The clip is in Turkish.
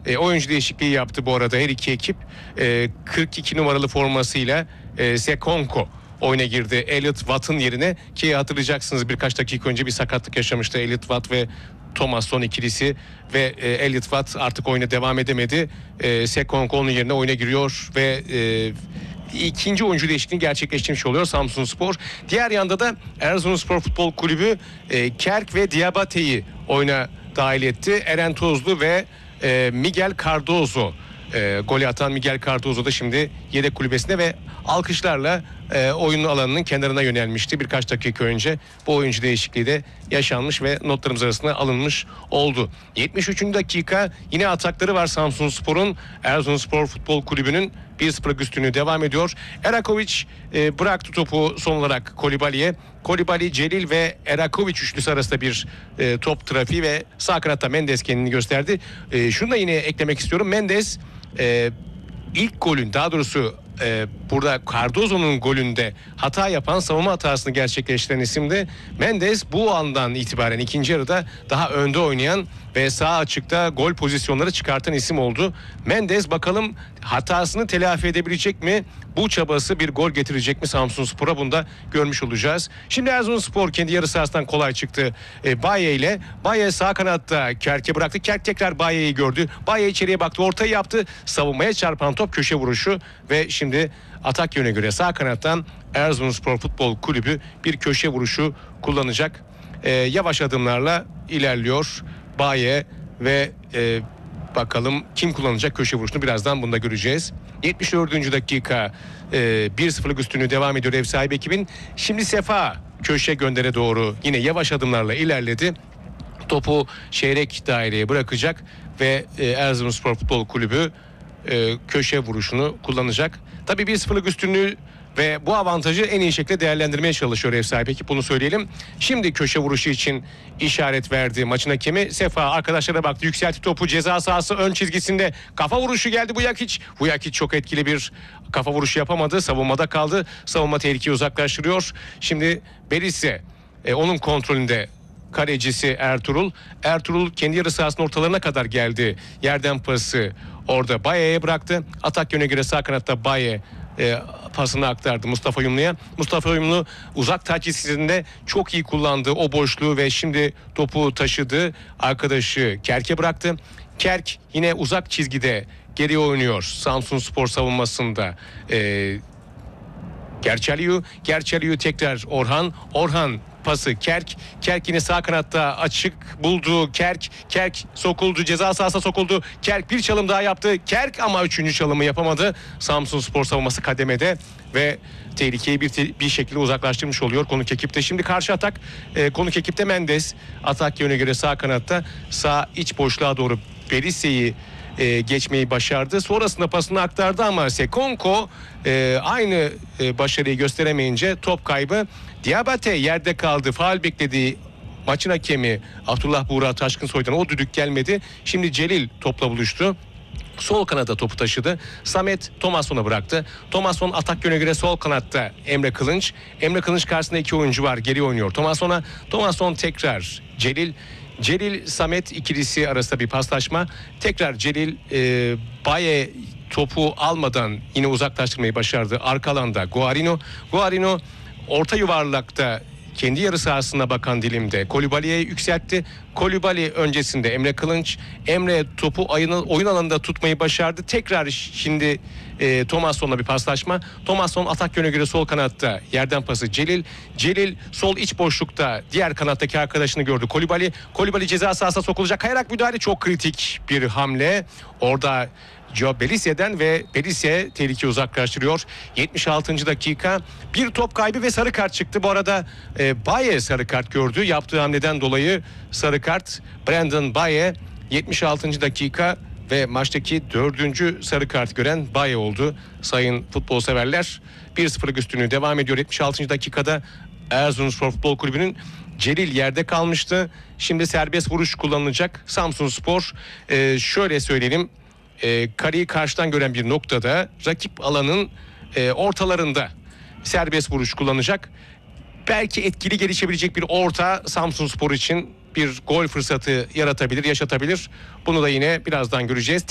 oyuncu değişikliği yaptı bu arada her iki ekip. 42 numaralı formasıyla Sekonko oyuna girdi Elliot Watt'ın yerine, ki hatırlayacaksınız birkaç dakika önce bir sakatlık yaşamıştı Elliot Watt ve Thomasson ikilisi ve Elliot Watt artık oyuna devam edemedi. Sekonko onun yerine oyuna giriyor ve ikinci oyuncu değişikliğini gerçekleştirmiş oluyor Samsunspor. Diğer yanda da Erzurumspor Futbol Kulübü Kerk ve Diabate'yi oyuna dahil etti. Eren Tozlu ve Miguel Cardozo. Golü atan Miguel Cardozo da şimdi yedek kulübesinde ve alkışlarla oyun alanının kenarına yönelmişti birkaç dakika önce. Bu oyuncu değişikliği de yaşanmış ve notlarımız arasında alınmış oldu. 73. dakika, yine atakları var Samsunspor'un. Erzurumspor Futbol Kulübü'nün 1-0 üstünlüğü devam ediyor. Erakovic bıraktı topu son olarak Kolibali'ye. Kolibali, Celil ve Erakovic üçlüsü arasında bir top trafiği ve sağ kanatta Mendes kendini gösterdi. Şunu da yine eklemek istiyorum. Mendes ilk golün, daha doğrusu burada Cardozo'nun golünde hata yapan, savunma hatasını gerçekleştiren isimdi. Mendes bu andan itibaren ikinci yarıda daha önde oynayan ve sağ açıkta gol pozisyonları çıkartan isim oldu. Mendes bakalım hatasını telafi edebilecek mi? Bu çabası bir gol getirecek mi Samsunspor'a? Bunu da görmüş olacağız. Şimdi Erzurumspor kendi yarı sahasından kolay çıktı Baye ile. Baye sağ kanatta Kerk'e bıraktı. Kerk tekrar Baye'yi gördü. Baye içeriye baktı, ortayı yaptı. Savunmaya çarpan top köşe vuruşu ve şimdi atak yöne göre sağ kanattan Erzurumspor Futbol Kulübü bir köşe vuruşu kullanacak. Yavaş adımlarla ilerliyor Baye ve bakalım kim kullanacak köşe vuruşunu, birazdan bunu da göreceğiz. 74. dakika, 1-0'lık üstünlüğü devam ediyor ev sahibi ekibin. Şimdi Sefa köşe göndere doğru yine yavaş adımlarla ilerledi. Topu çeyrek daireye bırakacak ve Erzurumspor Futbol Kulübü köşe vuruşunu kullanacak. Tabii 1-0'lık üstünlüğü ve bu avantajı en iyi şekilde değerlendirmeye çalışıyor ev sahibi ekip, bunu söyleyelim. Şimdi köşe vuruşu için işaret verdi maçın hakemi. Sefa arkadaşlara baktı, yükseltti topu ceza sahası ön çizgisinde, kafa vuruşu geldi Vujakic. Vujakic çok etkili bir kafa vuruşu yapamadı, savunmada kaldı. Savunma tehlikeyi uzaklaştırıyor. Şimdi Beris'e onun kontrolünde kalecisi Ertuğrul. Ertuğrul kendi yarı sahasının ortalarına kadar geldi. Yerden pası orada Baye'ye bıraktı. Atak yöne göre sağ kanatta Baye pasını aktardı Mustafa Yumlu'ya. Mustafa Yumlu uzak taçisinde çok iyi kullandı o boşluğu ve şimdi topu taşıdı. Arkadaşı Kerk'e bıraktı. Kerk yine uzak çizgide geriye oynuyor Samsunspor savunmasında. Gerçeliu tekrar Orhan pası Kerk yine sağ kanatta açık buldu. Kerk sokuldu, ceza sahasına sokuldu. Kerk bir çalım daha yaptı. Kerk ama üçüncü çalımı yapamadı. Samsunspor savunması kademede ve tehlikeyi bir şekilde uzaklaştırmış oluyor konuk ekipte. Şimdi karşı atak konuk ekipte Mendes. Atak yöne göre sağ kanatta, sağ iç boşluğa doğru Berisse'yi geçmeyi başardı. Sonrasında pasını aktardı ama Sekonko aynı başarıyı gösteremeyince top kaybı. Diabate yerde kaldı. Faul beklediği maçın hakemi Abdullah Buğra Taşkınsoy'dan o düdük gelmedi. Şimdi Celil topla buluştu. Sol kanada topu taşıdı. Samet Thomasson'a bıraktı. Thomasson atak yöne göre sol kanatta Emre Kılınç. Emre Kılınç karşısında iki oyuncu var. Geri oynuyor Thomasson'a. Thomasson tekrar Celil Samet ikilisi arasında bir paslaşma. Tekrar Celil Baye topu almadan yine uzaklaştırmayı başardı. Arka alanda Guarino orta yuvarlakta kendi yarı sahasına bakan dilimde Kolibali'ye yükseltti. Kolibali öncesinde Emre Kılınç. Emre topu oyun alanında tutmayı başardı. Tekrar şimdi Thomasson'la bir paslaşma. Thomasson atak yöne göre sol kanatta, yerden pası Celil sol iç boşlukta diğer kanattaki arkadaşını gördü Kolibali ceza sahasına sokulacak. Kayarak müdahale, çok kritik bir hamle. Orada Joe Belisse'den ve Belisse tehlikeyi uzaklaştırıyor. 76. dakika, bir top kaybı ve sarı kart çıktı. Bu arada Baye sarı kart gördü. Yaptığı hamleden dolayı sarı kart. Brandon Baye 76. dakika ve maçtaki 4. sarı kart gören Baye oldu. Sayın futbol severler, 1-0 üstünlüğü devam ediyor. 76. dakikada Erzurumspor Futbol Kulübü'nün Celil yerde kalmıştı. Şimdi serbest vuruş kullanılacak. Samsunspor şöyle söyleyelim, kareyi karşıdan gören bir noktada rakip alanın ortalarında serbest vuruş kullanacak. Belki etkili gelişebilecek bir orta Samsunspor için bir gol fırsatı yaratabilir, yaşatabilir. Bunu da yine birazdan göreceğiz.